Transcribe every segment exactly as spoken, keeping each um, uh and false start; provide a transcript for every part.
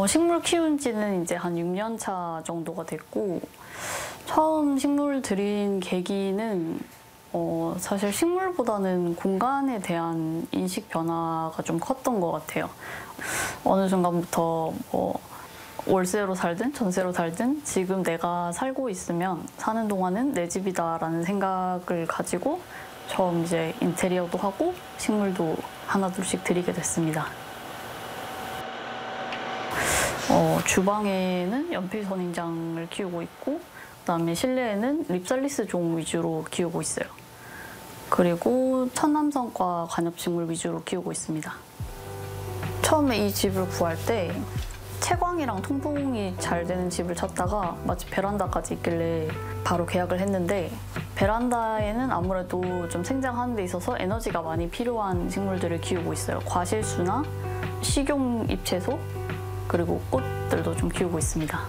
식물 키운 지는 이제 한 육 년 차 정도가 됐고, 처음 식물 들인 계기는 어, 사실 식물보다는 공간에 대한 인식 변화가 좀 컸던 것 같아요. 어느 순간부터 뭐 월세로 살든 전세로 살든 지금 내가 살고 있으면 사는 동안은 내 집이다라는 생각을 가지고 처음 이제 인테리어도 하고 식물도 하나둘씩 들이게 됐습니다. 어, 주방에는 연필 선인장을 키우고 있고, 그다음에 실내에는 립살리스 종 위주로 키우고 있어요. 그리고 천남성과 관엽식물 위주로 키우고 있습니다. 처음에 이 집을 구할 때 채광이랑 통풍이 잘 되는 집을 찾다가 마치 베란다까지 있길래 바로 계약을 했는데, 베란다에는 아무래도 좀 생장하는 데 있어서 에너지가 많이 필요한 식물들을 키우고 있어요. 과실수나 식용 잎채소, 그리고 꽃들도 좀 키우고 있습니다.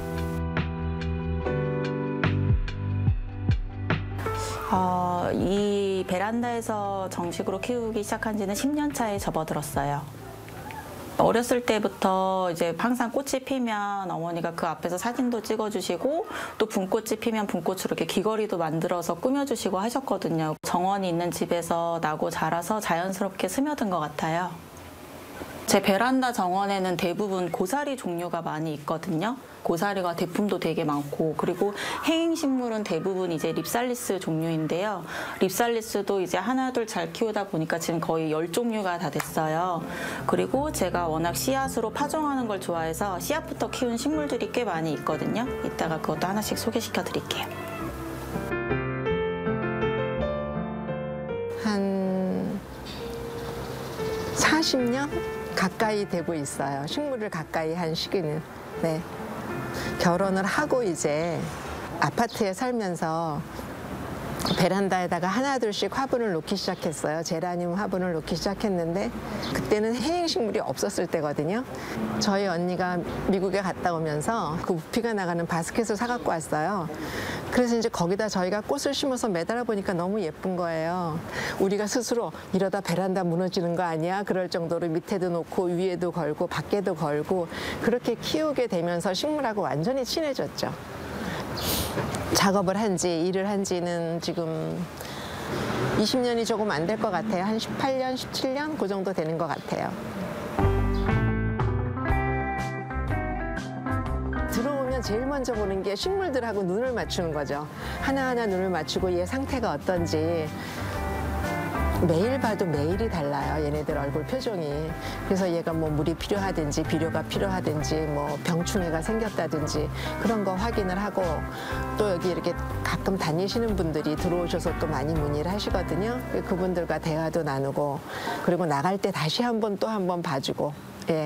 어, 이 베란다에서 정식으로 키우기 시작한 지는 십 년 차에 접어들었어요. 어렸을 때부터 이제 항상 꽃이 피면 어머니가 그 앞에서 사진도 찍어주시고, 또 분꽃이 피면 분꽃으로 이렇게 귀걸이도 만들어서 꾸며주시고 하셨거든요. 정원이 있는 집에서 나고 자라서 자연스럽게 스며든 것 같아요. 제 베란다 정원에는 대부분 고사리 종류가 많이 있거든요. 고사리가 대품도 되게 많고, 그리고 행잉식물은 대부분 이제 립살리스 종류인데요. 립살리스도 이제 하나둘 잘 키우다 보니까 지금 거의 열 종류가 다 됐어요. 그리고 제가 워낙 씨앗으로 파종하는 걸 좋아해서 씨앗부터 키운 식물들이 꽤 많이 있거든요. 이따가 그것도 하나씩 소개시켜 드릴게요. 한 사십 년 가까이 되고 있어요. 식물을 가까이 한 시기는. 네. 결혼을 하고 이제 아파트에 살면서 베란다에다가 하나둘씩 화분을 놓기 시작했어요. 제라늄 화분을 놓기 시작했는데, 그때는 해양식물이 없었을 때거든요. 저희 언니가 미국에 갔다 오면서 그 부피가 나가는 바스켓을 사갖고 왔어요. 그래서 이제 거기다 저희가 꽃을 심어서 매달아 보니까 너무 예쁜 거예요. 우리가 스스로 이러다 베란다 무너지는 거 아니야? 그럴 정도로 밑에도 놓고 위에도 걸고 밖에도 걸고, 그렇게 키우게 되면서 식물하고 완전히 친해졌죠. 작업을 한 지, 일을 한 지는 지금 이십 년이 조금 안 될 것 같아요. 한 십팔 년, 십칠 년 그 정도 되는 것 같아요. 들어오면 제일 먼저 보는 게 식물들하고 눈을 맞추는 거죠. 하나하나 눈을 맞추고 얘 상태가 어떤지. 매일 봐도 매일이 달라요. 얘네들 얼굴 표정이. 그래서 얘가 뭐 물이 필요하든지 비료가 필요하든지 뭐 병충해가 생겼다든지 그런 거 확인을 하고, 또 여기 이렇게 가끔 다니시는 분들이 들어오셔서 또 많이 문의를 하시거든요. 그분들과 대화도 나누고, 그리고 나갈 때 다시 한번 또 한 번 봐주고. 예.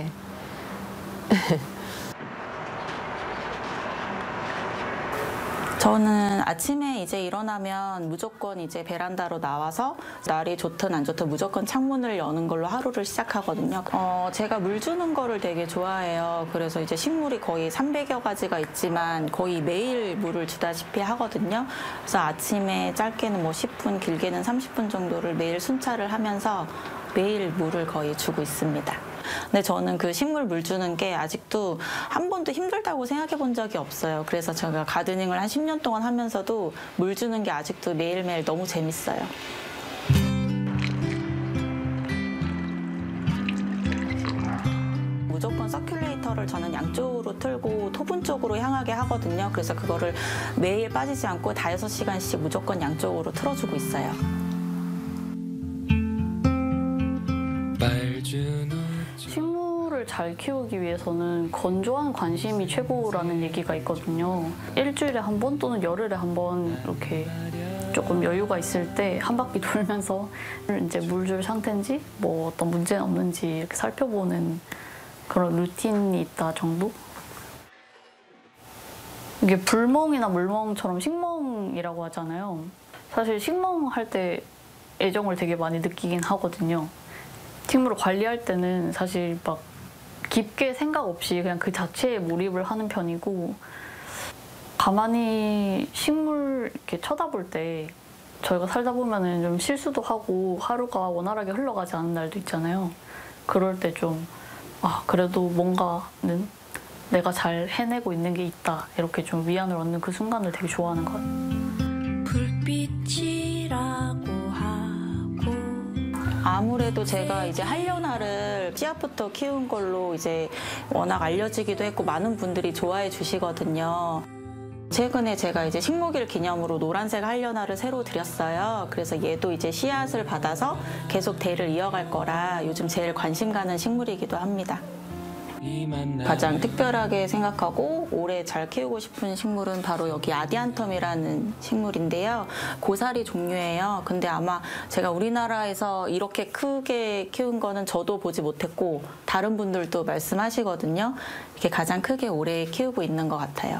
저는 아침에 이제 일어나면 무조건 이제 베란다로 나와서 날이 좋든 안 좋든 무조건 창문을 여는 걸로 하루를 시작하거든요. 어, 제가 물 주는 거를 되게 좋아해요. 그래서 이제 식물이 거의 삼백여 가지가 있지만 거의 매일 물을 주다시피 하거든요. 그래서 아침에 짧게는 뭐 십 분, 길게는 삼십 분 정도를 매일 순찰을 하면서 매일 물을 거의 주고 있습니다. 근데 저는 그 식물 물 주는 게 아직도 한 번도 힘들다고 생각해 본 적이 없어요. 그래서 제가 가드닝을 한 십 년 동안 하면서도 물 주는 게 아직도 매일매일 너무 재밌어요. 무조건 서큘레이터를 저는 양쪽으로 틀고 토분 쪽으로 향하게 하거든요. 그래서 그거를 매일 빠지지 않고 다여섯 시간씩 무조건 양쪽으로 틀어주고 있어요. 식물을 잘 키우기 위해서는 건조한 관심이 최고라는 얘기가 있거든요. 일주일에 한 번 또는 열흘에 한 번 이렇게 조금 여유가 있을 때 한 바퀴 돌면서 이제 물 줄 상태인지 뭐 어떤 문제는 없는지 이렇게 살펴보는 그런 루틴이 있다 정도? 이게 불멍이나 물멍처럼 식멍이라고 하잖아요. 사실 식멍 할 때 애정을 되게 많이 느끼긴 하거든요. 식물을 관리할 때는 사실 막 깊게 생각 없이 그냥 그 자체에 몰입을 하는 편이고, 가만히 식물 이렇게 쳐다볼 때 저희가 살다 보면은 좀 실수도 하고 하루가 원활하게 흘러가지 않는 날도 있잖아요. 그럴 때 좀 아, 그래도 뭔가는 내가 잘 해내고 있는 게 있다 이렇게 좀 위안을 얻는 그 순간을 되게 좋아하는 것 같아요. 불빛이라고 하고 아무래도 제가 이제 한려나를 씨앗부터 키운 걸로 이제 워낙 알려지기도 했고 많은 분들이 좋아해 주시거든요. 최근에 제가 이제 식목일 기념으로 노란색 한려나를 새로 들였어요. 그래서 얘도 이제 씨앗을 받아서 계속 대를 이어갈 거라 요즘 제일 관심 가는 식물이기도 합니다. 가장 특별하게 생각하고 오래 잘 키우고 싶은 식물은 바로 여기 아디안텀이라는 식물인데요. 고사리 종류예요. 근데 아마 제가 우리나라에서 이렇게 크게 키운 거는 저도 보지 못했고 다른 분들도 말씀하시거든요. 이렇게 가장 크게 오래 키우고 있는 것 같아요.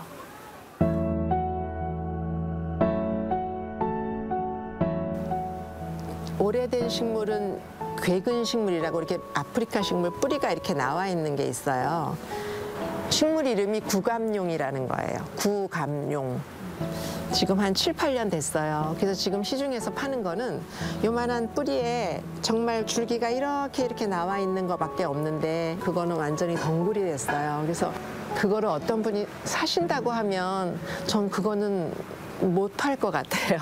오래된 식물은 괴근 식물이라고 이렇게 아프리카 식물 뿌리가 이렇게 나와 있는 게 있어요. 식물 이름이 구감용이라는 거예요. 구감용. 지금 한 칠, 팔 년 됐어요. 그래서 지금 시중에서 파는 거는 요만한 뿌리에 정말 줄기가 이렇게 이렇게 나와 있는 거밖에 없는데 그거는 완전히 덩굴이 됐어요. 그래서 그거를 어떤 분이 사신다고 하면 전 그거는 못 팔 것 같아요.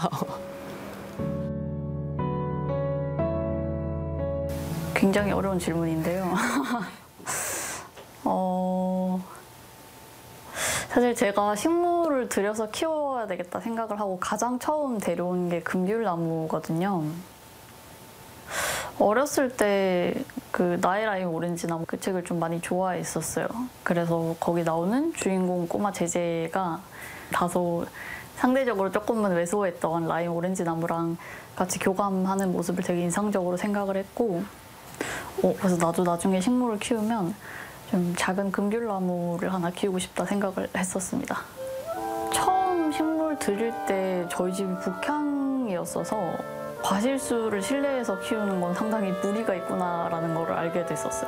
굉장히 어려운 질문인데요. 어, 사실 제가 식물을 들여서 키워야 되겠다 생각을 하고 가장 처음 데려온 게 금귤나무거든요. 어렸을 때 그 나의 라임 오렌지나무 그 책을 좀 많이 좋아했었어요. 그래서 거기 나오는 주인공 꼬마 제제가 다소 상대적으로 조금은 왜소했던 라임 오렌지나무랑 같이 교감하는 모습을 되게 인상적으로 생각을 했고 어, 그래서 나도 나중에 식물을 키우면 좀 작은 금귤나무를 하나 키우고 싶다 생각을 했었습니다. 처음 식물 들일 때 저희 집이 북향이었어서 과실수를 실내에서 키우는 건 상당히 무리가 있구나라는 걸 알게 됐었어요.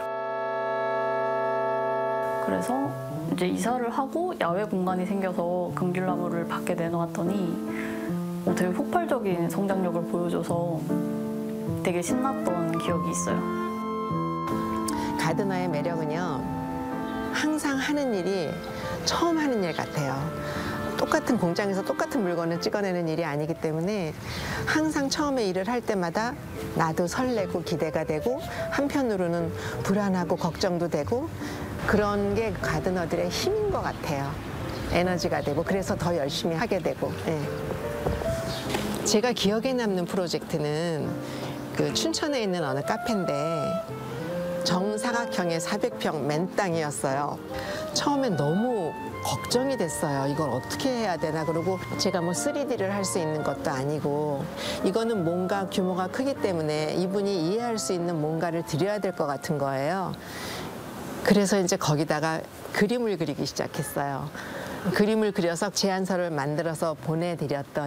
그래서 이제 이사를 하고 야외 공간이 생겨서 금귤나무를 밖에 내놓았더니 어, 되게 폭발적인 성장력을 보여줘서 되게 신났던 기억이 있어요. 가드너의 매력은요, 항상 하는 일이 처음 하는 일 같아요. 똑같은 공장에서 똑같은 물건을 찍어내는 일이 아니기 때문에 항상 처음에 일을 할 때마다 나도 설레고 기대가 되고 한편으로는 불안하고 걱정도 되고 그런 게 가드너들의 힘인 것 같아요. 에너지가 되고 그래서 더 열심히 하게 되고. 예. 제가 기억에 남는 프로젝트는 그 춘천에 있는 어느 카페인데 정사각형의 사백 평 맨 땅이었어요. 처음엔 너무 걱정이 됐어요. 이걸 어떻게 해야 되나. 그러고 제가 뭐 쓰리디를 할 수 있는 것도 아니고 이거는 뭔가 규모가 크기 때문에 이분이 이해할 수 있는 뭔가를 드려야 될 것 같은 거예요. 그래서 이제 거기다가 그림을 그리기 시작했어요. 그림을 그려서 제안서를 만들어서 보내드렸던